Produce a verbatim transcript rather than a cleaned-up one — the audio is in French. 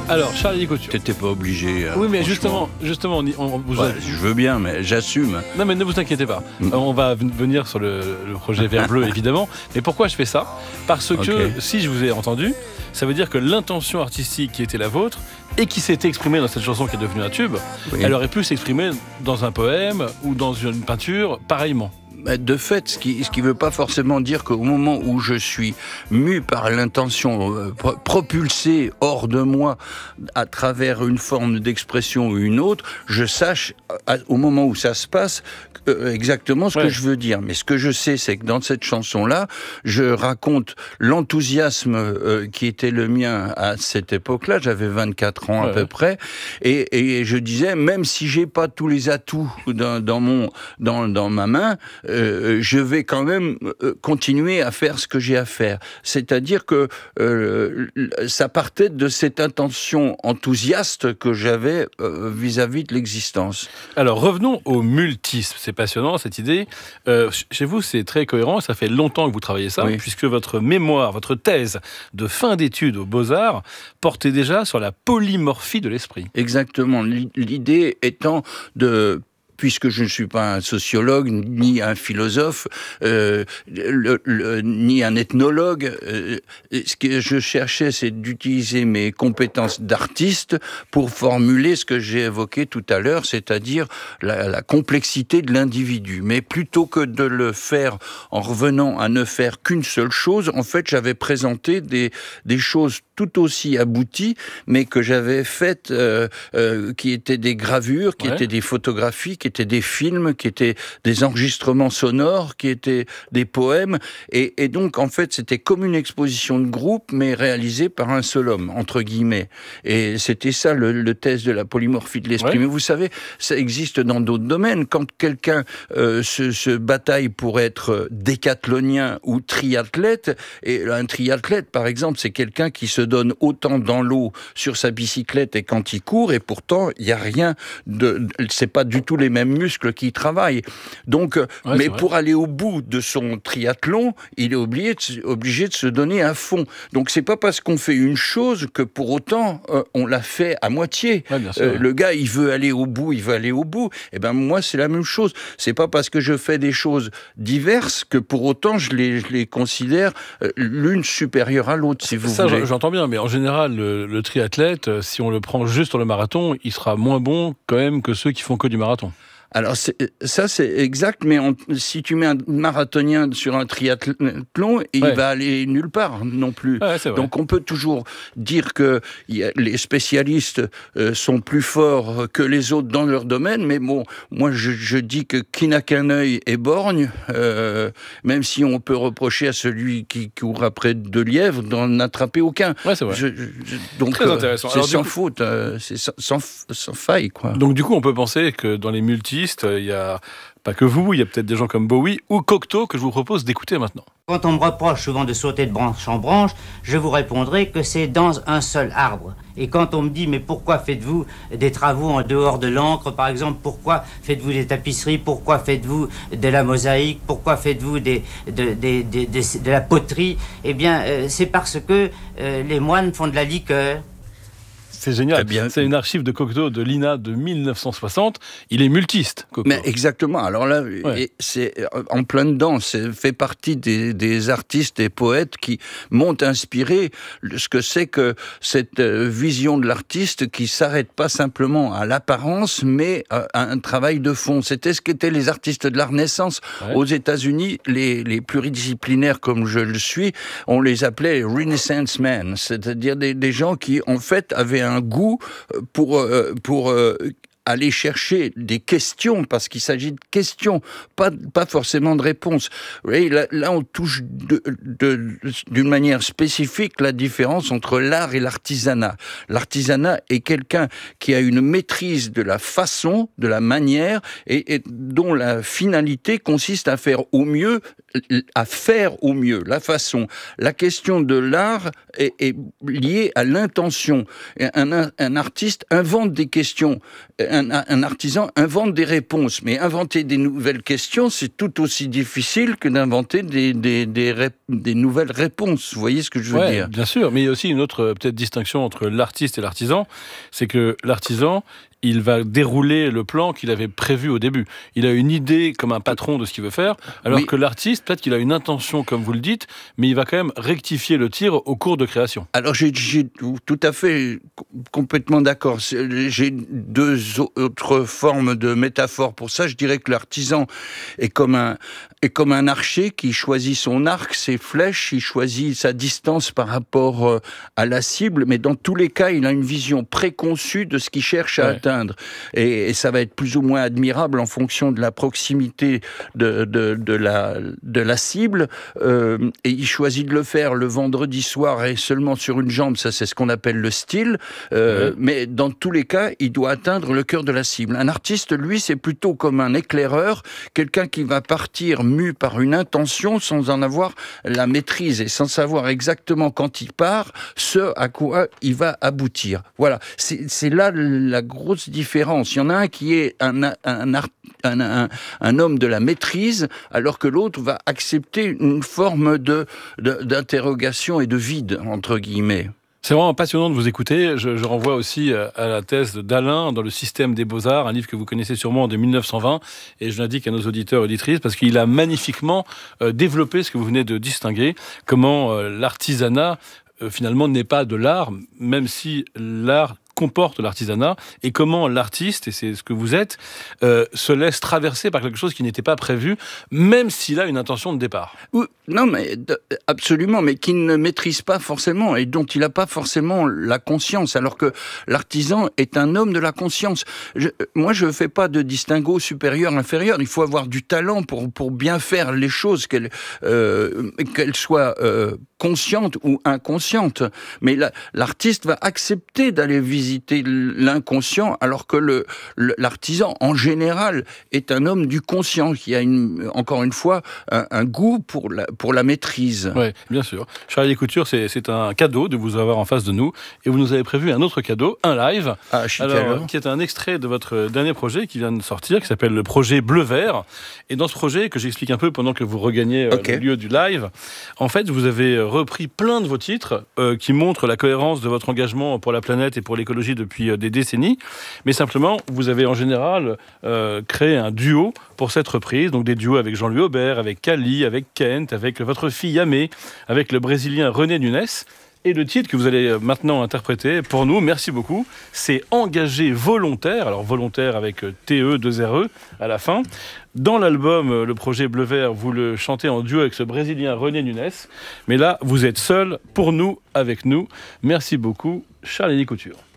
Alors, Charlie Couture. T'étais pas obligé. Hein, oui, mais justement, justement, on, on vous ouais, a... je veux bien, mais j'assume. Non, mais ne vous inquiétez pas. Mm. On va venir sur le, le projet Vert Bleu, évidemment. Mais pourquoi je fais ça ? Parce que, okay. si je vous ai entendu, ça veut dire que l'intention artistique qui était la vôtre et qui s'était exprimée dans cette chanson qui est devenue un tube, oui. elle aurait pu s'exprimer dans un poème ou dans une peinture pareillement. De fait, ce qui ce qui veut pas forcément dire qu'au moment où je suis mu par l'intention, euh, pro- propulsé hors de moi à travers une forme d'expression ou une autre, je sache à, au moment où ça se passe euh, exactement ce ouais. que je veux dire. Mais ce que je sais, c'est que dans cette chanson-là, je raconte l'enthousiasme euh, qui était le mien à cette époque-là. J'avais vingt-quatre ans ouais. à peu près, et, et je disais, même si j'ai pas tous les atouts dans, dans mon dans dans ma main. Euh, je vais quand même euh, continuer à faire ce que j'ai à faire. C'est-à-dire que euh, ça partait de cette intention enthousiaste que j'avais euh, vis-à-vis de l'existence. Alors revenons au multisme. C'est passionnant cette idée. Euh, chez vous, c'est très cohérent. Ça fait longtemps que vous travaillez ça, oui. puisque votre mémoire, votre thèse de fin d'études aux Beaux-Arts portait déjà sur la polymorphie de l'esprit. Exactement. L'idée étant de... puisque je ne suis pas un sociologue, ni un philosophe, euh, le, le, ni un ethnologue, euh, ce que je cherchais, c'est d'utiliser mes compétences d'artiste pour formuler ce que j'ai évoqué tout à l'heure, c'est-à-dire la, la complexité de l'individu. Mais plutôt que de le faire en revenant à ne faire qu'une seule chose, en fait, j'avais présenté des, des choses tout aussi abouties, mais que j'avais faites, euh, euh, qui étaient des gravures, qui ouais. étaient des photographies, qui étaient des films, qui étaient des enregistrements sonores, qui étaient des poèmes. Et, et donc, en fait, c'était comme une exposition de groupe, mais réalisée par un seul homme, entre guillemets. Et c'était ça, le, le test de la polymorphie de l'esprit. Ouais. Mais vous savez, ça existe dans d'autres domaines. Quand quelqu'un euh, se, se bataille pour être décathlonien ou triathlète, et un triathlète, par exemple, c'est quelqu'un qui se donne autant dans l'eau sur sa bicyclette et quand il court, et pourtant, il n'y a rien de... C'est pas du tout les mêmes muscles qui travaillent. Donc, ouais, mais pour aller au bout de son triathlon, il est obligé de, obligé de se donner à fond. Donc, c'est pas parce qu'on fait une chose que pour autant, euh, on l'a fait à moitié. Ouais, sûr, euh, ouais. Le gars, il veut aller au bout, il veut aller au bout. Et ben, moi, c'est la même chose. C'est pas parce que je fais des choses diverses que pour autant, je les, je les considère euh, l'une supérieure à l'autre, si vous Ça, voulez. J'entends bien, mais en général, le, le triathlète, si on le prend juste sur le marathon, il sera moins bon quand même que ceux qui font que du marathon. Alors c'est, ça c'est exact, mais on, si tu mets un marathonien sur un triathlon, il ouais. va aller nulle part non plus. Ouais, Donc on peut toujours dire que y a, les spécialistes euh, sont plus forts que les autres dans leur domaine, mais bon, moi je, je dis que qui n'a qu'un œil est borgne, euh, même si on peut reprocher à celui qui court après deux lièvres d'en attraper aucun. Ouais, c'est vrai. Je, je, donc très intéressant. Euh, c'est Alors, sans coup... faute, euh, c'est sans, sans, sans faille, quoi. Donc du coup, on peut penser que dans les multis, il y a pas que vous, il y a peut-être des gens comme Bowie ou Cocteau que je vous propose d'écouter maintenant. Quand on me reproche souvent de sauter de branche en branche, je vous répondrai que c'est dans un seul arbre. Et quand on me dit, mais pourquoi faites-vous des travaux en dehors de l'encre, par exemple, pourquoi faites-vous des tapisseries, pourquoi faites-vous de la mosaïque, pourquoi faites-vous des, de, des, des, des, de la poterie, eh bien, euh, c'est parce que euh, les moines font de la liqueur. C'est génial. Eh bien, c'est une archive de Cocteau de l'I N A de mille neuf cent soixante. Il est multiste, Cocteau. Mais exactement. Alors là, ouais. c'est en plein dedans. C'est fait partie des, des artistes et poètes qui m'ont inspiré ce que c'est que cette vision de l'artiste qui s'arrête pas simplement à l'apparence, mais à un travail de fond. C'était ce qu'étaient les artistes de la Renaissance. Ouais. Aux États-Unis, les, les pluridisciplinaires comme je le suis, on les appelait Renaissance Men, c'est-à-dire des, des gens qui, en fait, avaient un goût pour, pour aller chercher des questions, parce qu'il s'agit de questions, pas, pas forcément de réponses. Vous voyez, là, là on touche de, de, d'une manière spécifique la différence entre l'art et l'artisanat. L'artisanat est quelqu'un qui a une maîtrise de la façon, de la manière, et, et dont la finalité consiste à faire au mieux à faire au mieux, la façon. La question de l'art est, est liée à l'intention. Un, un, un artiste invente des questions, un, un artisan invente des réponses, mais inventer des nouvelles questions, c'est tout aussi difficile que d'inventer des, des, des, ré, des nouvelles réponses. Vous voyez ce que je veux ouais, dire ? Bien sûr, mais il y a aussi une autre peut-être distinction entre l'artiste et l'artisan, c'est que l'artisan, il va dérouler le plan qu'il avait prévu au début. Il a une idée comme un patron de ce qu'il veut faire, alors oui. que l'artiste, peut-être qu'il a une intention, comme vous le dites, mais il va quand même rectifier le tir au cours de création. Alors, j'ai, j'ai tout à fait complètement d'accord. J'ai deux autres formes de métaphores pour ça. Je dirais que l'artisan est comme un, est comme un archer qui choisit son arc, ses flèches, il choisit sa distance par rapport à la cible, mais dans tous les cas, il a une vision préconçue de ce qu'il cherche à ouais. atteindre. Et, et ça va être plus ou moins admirable en fonction de la proximité de, de, de, la, de la cible. Euh, et il choisit de le faire le vendredi soir et seulement sur une jambe, ça c'est ce qu'on appelle le style. Euh, mmh. Mais dans tous les cas, il doit atteindre le cœur de la cible. Un artiste, lui, c'est plutôt comme un éclaireur, quelqu'un qui va partir mu par une intention sans en avoir la maîtrise et sans savoir exactement quand il part, ce à quoi il va aboutir. Voilà, c'est, c'est là la grosse différence. Il y en a un qui est un, un, un, un, un, un homme de la maîtrise, alors que l'autre va accepter une forme de, de, d'interrogation et de vide, entre guillemets. C'est vraiment passionnant de vous écouter. Je, je renvoie aussi à la thèse d'Alain dans le système des beaux-arts, un livre que vous connaissez sûrement de mille neuf cent vingt, et je l'indique à nos auditeurs et auditrices parce qu'il a magnifiquement euh, développé ce que vous venez de distinguer, comment euh, l'artisanat euh, finalement n'est pas de l'art, même si l'art comporte l'artisanat, et comment l'artiste, et c'est ce que vous êtes, euh, se laisse traverser par quelque chose qui n'était pas prévu, même s'il a une intention de départ. Oui, non, mais absolument, mais qu'il ne maîtrise pas forcément, et dont il n'a pas forcément la conscience, alors que l'artisan est un homme de la conscience. Je, moi, je ne fais pas de distinguo supérieur-inférieur, il faut avoir du talent pour, pour bien faire les choses, qu'elles, euh, qu'elles soient euh, conscientes ou inconscientes, mais la, l'artiste va accepter d'aller visiter visiter l'inconscient, alors que le, le, l'artisan, en général, est un homme du conscient, qui a, une, encore une fois, un, un goût pour la, pour la maîtrise. Oui, bien sûr. Charlie Couture, c'est, c'est un cadeau de vous avoir en face de nous, et vous nous avez prévu un autre cadeau, un live, ah, alors, qui est un extrait de votre dernier projet qui vient de sortir, qui s'appelle le projet Bleu-Vert. Et dans ce projet, que j'explique un peu pendant que vous regagnez okay. le lieu du live, en fait, vous avez repris plein de vos titres euh, qui montrent la cohérence de votre engagement pour la planète et pour l'écologie depuis des décennies, mais simplement, vous avez en général euh, créé un duo pour cette reprise, donc des duos avec Jean-Louis Aubert, avec Kali, avec Kent, avec votre fille Yamé, avec le Brésilien René Nunes. Et le titre que vous allez maintenant interpréter pour nous, merci beaucoup, c'est Engagé volontaire, alors volontaire avec T E deux R E à la fin. Dans l'album, le projet Bleu-Vert, vous le chantez en duo avec ce Brésilien René Nunes. Mais là, vous êtes seul, pour nous, avec nous. Merci beaucoup, Charlie Couture.